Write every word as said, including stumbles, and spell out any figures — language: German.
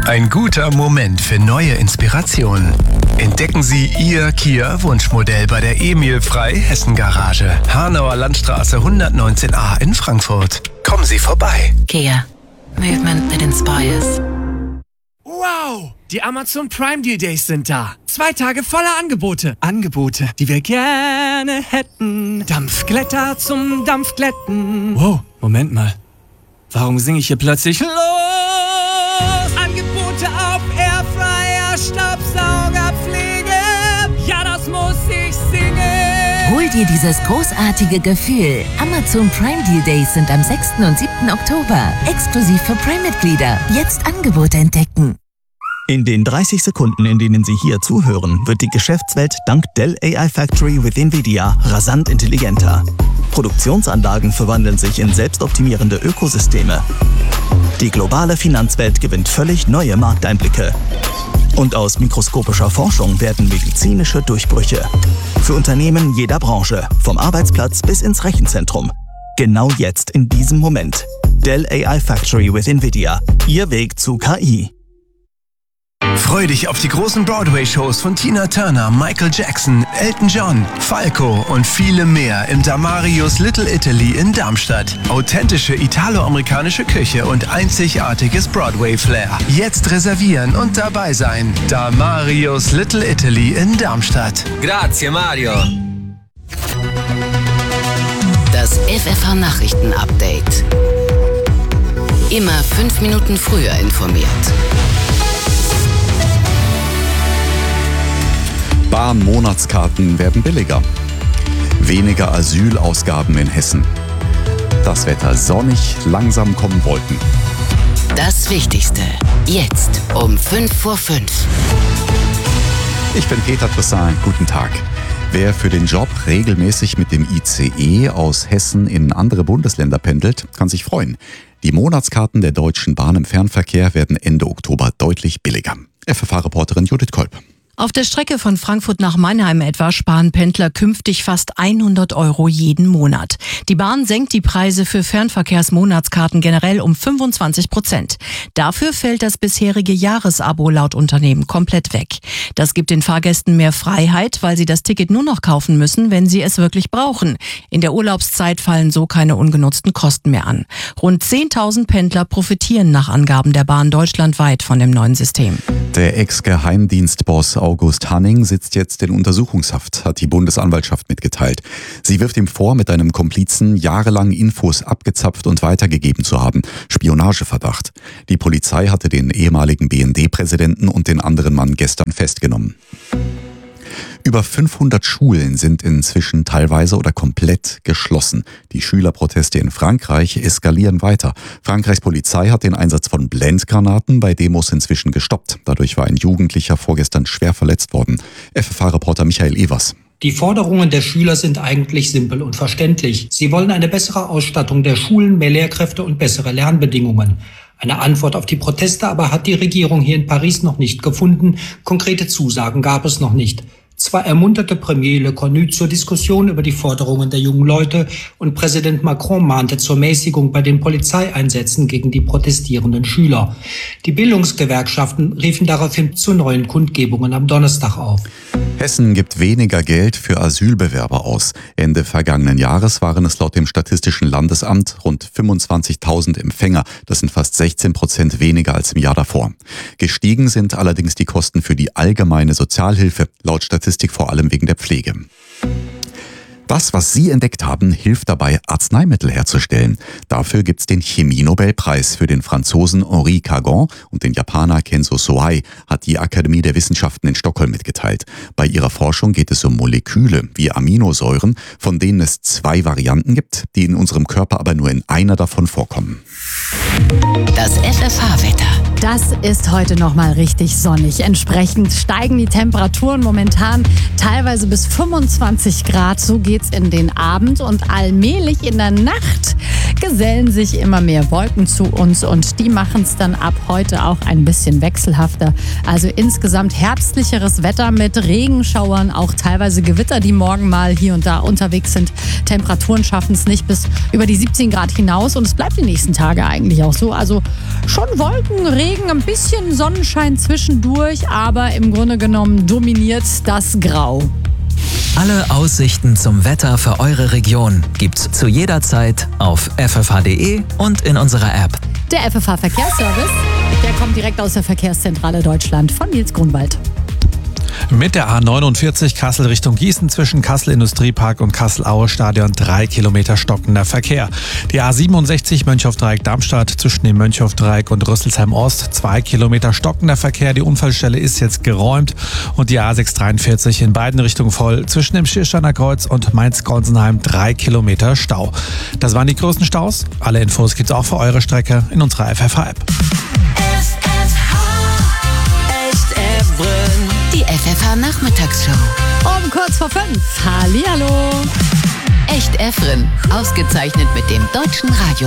Ein guter Moment für neue Inspirationen. Entdecken Sie Ihr Kia-Wunschmodell bei der Emil Frei Hessen Garage, Hanauer Landstraße hundertneunzehn a in Frankfurt. Kommen Sie vorbei. Kia. Movement that inspires. Wow! Die Amazon Prime Deal Days sind da. Zwei Tage voller Angebote. Angebote, die wir gerne hätten. Dampfglätter zum Dampfglätten. Wow, Moment mal. Warum singe ich hier plötzlich los? Angebote auf Airfryer, Staubsaugerpflege. Ja, das muss ich singen. Hol dir dieses großartige Gefühl. Amazon Prime Deal Days sind am sechsten und siebten Oktober. Exklusiv für Prime-Mitglieder. Jetzt Angebote entdecken. In den dreißig Sekunden, in denen Sie hier zuhören, wird die Geschäftswelt dank Dell A I Factory with NVIDIA rasant intelligenter. Produktionsanlagen verwandeln sich in selbstoptimierende Ökosysteme. Die globale Finanzwelt gewinnt völlig neue Markteinblicke. Und aus mikroskopischer Forschung werden medizinische Durchbrüche. Für Unternehmen jeder Branche, vom Arbeitsplatz bis ins Rechenzentrum. Genau jetzt, in diesem Moment. Dell A I Factory with NVIDIA. Ihr Weg zu K I. Freu dich auf die großen Broadway-Shows von Tina Turner, Michael Jackson, Elton John, Falco und viele mehr im Damarius Little Italy in Darmstadt. Authentische italo-amerikanische Küche und einzigartiges Broadway-Flair. Jetzt reservieren und dabei sein. Damarius Little Italy in Darmstadt. Grazie, Mario. Das F F H-Nachrichten-Update. Immer fünf Minuten früher informiert. Bahn-Monatskarten werden billiger. Weniger Asylausgaben in Hessen. Das Wetter sonnig, langsam kommen Wolken. Das Wichtigste. Jetzt um fünf vor fünf. Ich bin Peter Trissin. Guten Tag. Wer für den Job regelmäßig mit dem I C E aus Hessen in andere Bundesländer pendelt, kann sich freuen. Die Monatskarten der Deutschen Bahn im Fernverkehr werden Ende Oktober deutlich billiger. F F H-Reporterin Judith Kolb. Auf der Strecke von Frankfurt nach Mannheim etwa sparen Pendler künftig fast hundert Euro jeden Monat. Die Bahn senkt die Preise für Fernverkehrsmonatskarten generell um fünfundzwanzig Prozent. Dafür fällt das bisherige Jahresabo laut Unternehmen komplett weg. Das gibt den Fahrgästen mehr Freiheit, weil sie das Ticket nur noch kaufen müssen, wenn sie es wirklich brauchen. In der Urlaubszeit fallen so keine ungenutzten Kosten mehr an. Rund zehntausend Pendler profitieren nach Angaben der Bahn deutschlandweit von dem neuen System. Der Ex-Geheimdienstboss August Hanning sitzt jetzt in Untersuchungshaft, hat die Bundesanwaltschaft mitgeteilt. Sie wirft ihm vor, mit einem Komplizen jahrelang Infos abgezapft und weitergegeben zu haben. Spionageverdacht. Die Polizei hatte den ehemaligen B N D-Präsidenten und den anderen Mann gestern festgenommen. Über fünfhundert Schulen sind inzwischen teilweise oder komplett geschlossen. Die Schülerproteste in Frankreich eskalieren weiter. Frankreichs Polizei hat den Einsatz von Blendgranaten bei Demos inzwischen gestoppt. Dadurch war ein Jugendlicher vorgestern schwer verletzt worden. F F H-Reporter Michael Evers. Die Forderungen der Schüler sind eigentlich simpel und verständlich. Sie wollen eine bessere Ausstattung der Schulen, mehr Lehrkräfte und bessere Lernbedingungen. Eine Antwort auf die Proteste aber hat die Regierung hier in Paris noch nicht gefunden. Konkrete Zusagen gab es noch nicht. Zwar ermunterte Premier Le Cornu zur Diskussion über die Forderungen der jungen Leute und Präsident Macron mahnte zur Mäßigung bei den Polizeieinsätzen gegen die protestierenden Schüler. Die Bildungsgewerkschaften riefen daraufhin zu neuen Kundgebungen am Donnerstag auf. Hessen gibt weniger Geld für Asylbewerber aus. Ende vergangenen Jahres waren es laut dem Statistischen Landesamt rund fünfundzwanzigtausend Empfänger. Das sind fast sechzehn Prozent weniger als im Jahr davor. Gestiegen sind allerdings die Kosten für die allgemeine Sozialhilfe, laut Statistik vor allem wegen der Pflege. Das, was Sie entdeckt haben, hilft dabei, Arzneimittel herzustellen. Dafür gibt's den Chemie-Nobelpreis für den Franzosen Henri Cagon und den Japaner Kenzo Sohei, hat die Akademie der Wissenschaften in Stockholm mitgeteilt. Bei ihrer Forschung geht es um Moleküle wie Aminosäuren, von denen es zwei Varianten gibt, die in unserem Körper aber nur in einer davon vorkommen. Das F F H-Wetter. Das ist heute nochmal richtig sonnig. Entsprechend steigen die Temperaturen momentan teilweise bis fünfundzwanzig Grad. So geht's in den Abend und allmählich in der Nacht gesellen sich immer mehr Wolken zu uns und die machen es dann ab heute auch ein bisschen wechselhafter. Also insgesamt herbstlicheres Wetter mit Regenschauern, auch teilweise Gewitter, die morgen mal hier und da unterwegs sind. Temperaturen schaffen es nicht bis über die siebzehn Grad hinaus und es bleibt die nächsten Tage eigentlich auch so. Also schon Wolken, Regen Regen, ein bisschen Sonnenschein zwischendurch, aber im Grunde genommen dominiert das Grau. Alle Aussichten zum Wetter für eure Region gibt's zu jeder Zeit auf f f h punkt d e und in unserer App. Der F F H Verkehrsservice, der kommt direkt aus der Verkehrszentrale Deutschland von Nils Grunwald. Mit der A neunundvierzig Kassel Richtung Gießen zwischen Kassel Industriepark und Kassel-Aue Stadion drei Kilometer stockender Verkehr. Die A siebenundsechzig Mönchhof-Dreieck-Darmstadt zwischen dem Mönchhof-Dreieck und Rüsselsheim Ost zwei Kilometer stockender Verkehr. Die Unfallstelle ist jetzt geräumt und die A sechshundertdreiundvierzig in beiden Richtungen voll zwischen dem Schiersteiner Kreuz und Mainz-Gonsenheim drei Kilometer Stau. Das waren die größten Staus. Alle Infos gibt's auch für eure Strecke in unserer F F H-App. Die F F H-Nachmittagsshow. Um kurz vor fünf. Hallihallo. Echt Efren. Ausgezeichnet mit dem Deutschen Radio